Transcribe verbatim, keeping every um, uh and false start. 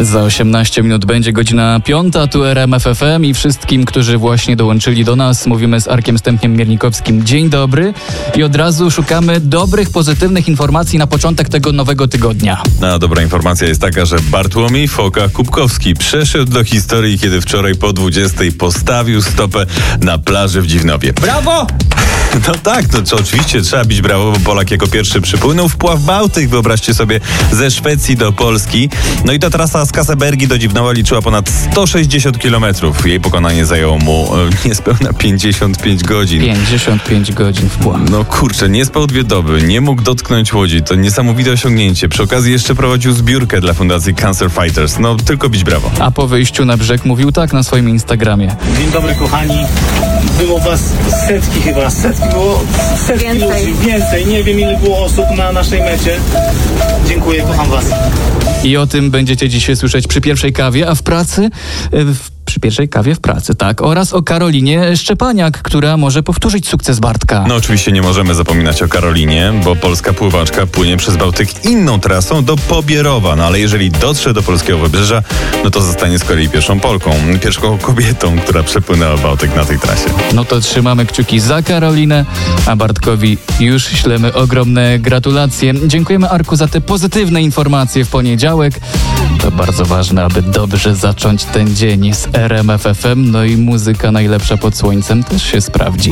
Za osiemnaście minut będzie godzina piąta, tu R M F F M i wszystkim, którzy właśnie dołączyli do nas, mówimy z Arkiem Stępniem-Miernikowskim. Dzień dobry i od razu szukamy dobrych, pozytywnych informacji na początek tego nowego tygodnia. No, dobra informacja jest taka, że Bartłomiej Foka-Kubkowski przeszedł do historii, kiedy wczoraj po dwudziestej postawił stopę na plaży w Dziwnowie. Brawo! No tak, to, to oczywiście trzeba bić brawo, bo Polak jako pierwszy przypłynął w Pław Bałtyk, wyobraźcie sobie, ze Szwecji do Polski. No i ta trasa z Kasebergi do Dziwnowa liczyła ponad sto sześćdziesiąt kilometrów. Jej pokonanie zajęło mu e, niespełna pięćdziesiąt pięć godzin. pięćdziesiąt pięć godzin w Pław. No kurczę, nie spał dwie doby, nie mógł dotknąć łodzi. To niesamowite osiągnięcie. Przy okazji jeszcze prowadził zbiórkę dla fundacji Cancer Fighters. No tylko bić brawo. A po wyjściu na brzeg mówił tak na swoim Instagramie. Dzień dobry, kochani. Było was setki chyba, setki było, setki Więcej. ludzi, więcej. Nie wiem, ile było osób na naszej mecie. Dziękuję, kocham was. I o tym będziecie dzisiaj słyszeć przy pierwszej kawie, a w pracy... W, przy pierwszej kawie w pracy, tak. Oraz o Karolinie Szczepaniak, która może powtórzyć sukces Bartka. No oczywiście nie możemy zapominać o Karolinie, bo polska pływaczka płynie przez Bałtyk inną trasą do Pobierowa. No ale jeżeli dotrze do polskiego wybrzeża, no to zostanie z kolei pierwszą Polką, pierwszą kobietą, która przepłynęła Bałtyk na tej trasie. No to trzymamy kciuki za Karolinę, a Bartkowi już ślemy ogromne gratulacje. Dziękujemy, Arku, za te pozytywne informacje w poniedziałek. To bardzo ważne, aby dobrze zacząć ten dzień z R M F F M. No i muzyka najlepsza pod słońcem też się sprawdzi.